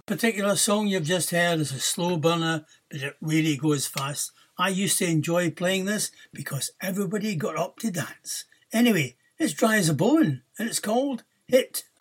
Particular song you've just heard is a slow burner, but it really goes fast. I used to enjoy playing this because everybody got up to dance. Anyway, it's Dry as a Bone, and it's called Hit.